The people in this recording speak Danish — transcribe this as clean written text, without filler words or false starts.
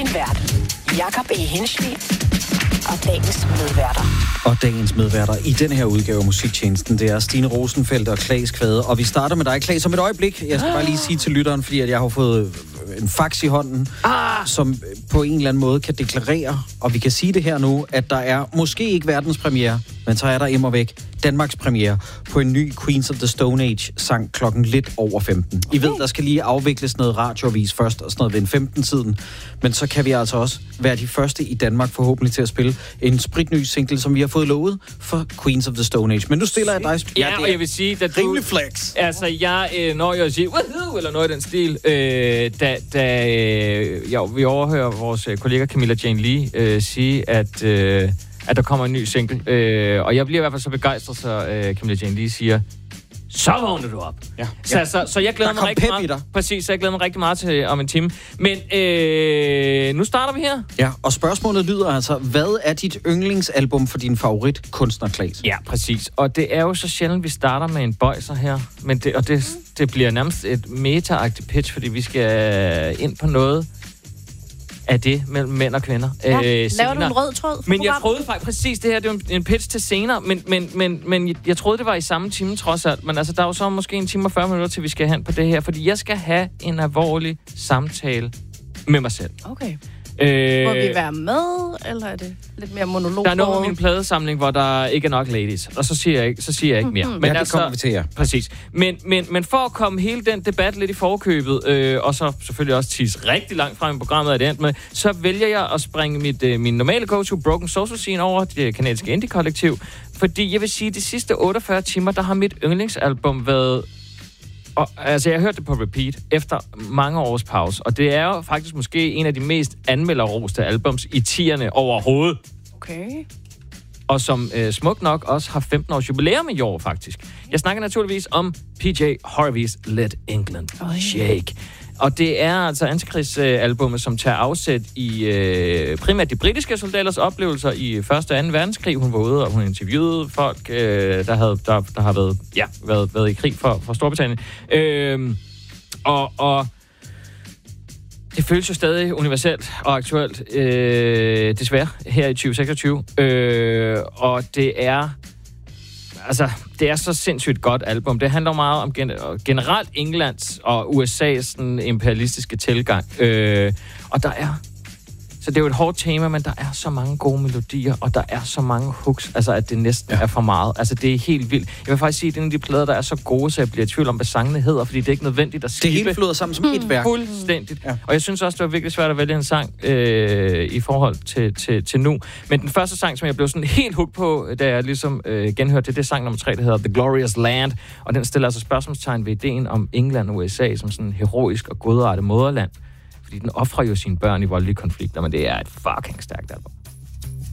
Din vært, Jakob E. Henschel, og dagens medværter. Og dagens medværter i den her udgave af Musiktjenesten, det er Stine Rosenfeldt og Claes Kvade. Og vi starter med dig, Claes, om et øjeblik. Jeg skal bare lige sige til lytteren, fordi at jeg har fået en fax i hånden, som på en eller anden måde kan deklarere, og vi kan sige det her nu, at der er måske ikke verdenspremiere, men så er der immer væk Danmarks premiere på en ny Queens of the Stone Age sang klokken lidt over 15. I ved, der skal lige afvikles noget radioavis først, og sådan noget ved 15-tiden. Men så kan vi altså også være de første i Danmark forhåbentlig til at spille en spritny single, som vi har fået lovet for Queens of the Stone Age. Men nu stiller jeg dig... Ja, og jeg vil sige, at du... Rimelig flex. Altså, når jeg siger, woohoo, eller noget i den stil, vi overhører vores kollega Camilla Jane Lee sige, at der kommer en ny single. Og jeg bliver i hvert fald så begejstret, så Camilla Jane Lee siger, så vågner du op. Ja. Så jeg glæder mig rigtig meget. Præcis, så jeg glæder mig rigtig meget til om en time. Men nu starter vi her. Ja, og spørgsmålet lyder altså, hvad er dit yndlingsalbum for din favoritkunstner, Claes? Ja, præcis. Og det er jo så sjældent, vi starter med en bøjser her. Men det bliver nærmest et meta-agtigt pitch, fordi vi skal ind på noget af det mellem mænd og kvinder. Laver du en rød tråd? Men jeg troede faktisk præcis, det her det var en pitch til senere, men jeg troede, det var i samme time trods alt. Men altså, der er jo så måske en time og 40 minutter, til vi skal hen på det her, fordi jeg skal have en alvorlig samtale med mig selv. Okay. Må vi være med, eller er det lidt mere monolog? Der er noget med min pladesamling, hvor der ikke er nok ladies, og så siger jeg ikke mere. Men det kommer vi til jer. Præcis. Men for at komme hele den debat lidt i forkøbet, og så selvfølgelig også tisse rigtig langt frem i programmet, er det endt med, så vælger jeg at springe min normale go-to Broken Social Scene over det kanadiske indie-kollektiv, fordi jeg vil sige, at de sidste 48 timer, der har mit yndlingsalbum været... Og, altså, jeg hørte det på repeat efter mange års pause, og det er jo faktisk måske en af de mest anmelderroste albums i 10'erne overhovedet. Okay. Og som smukt nok også har 15 års jubilæum i år, faktisk. Jeg snakker naturligvis om PJ Harvey's Let England Shake. Og det er altså Antikrigs-albummet, som tager afsæt i primært de britiske soldaters oplevelser i 1. og 2. verdenskrig. Hun var ude, og hun interviewede folk, der har været i krig for Storbritannien. Og det føles jo stadig universelt og aktuelt, desværre, her i 2026. Og det er... Altså, det er så sindssygt godt album. Det handler meget om generelt Englands og USA's sådan, imperialistiske tilgang. Og der er... Så det er jo et hårdt tema, men der er så mange gode melodier, og der er så mange hooks, altså at det næsten er for meget. Altså, det er helt vildt. Jeg vil faktisk sige, at det er en af de plader, der er så gode, så jeg bliver i tvivl om, hvad sangene hedder, fordi det er ikke nødvendigt at skippe. Det hele flyder sammen som et værk. Fuldstændigt. Ja. Og jeg synes også, det var virkelig svært at vælge en sang i forhold til nu. Men den første sang, som jeg blev sådan helt hooked på, da jeg ligesom genhørte det er sang nummer 3, der hedder The Glorious Land. Og den stiller altså spørgsmålstegn ved ideen om England og USA som sådan heroisk og godartet moderland. Fordi den offrer jo sine børn i voldelige konflikter, men det er et fucking stærkt album.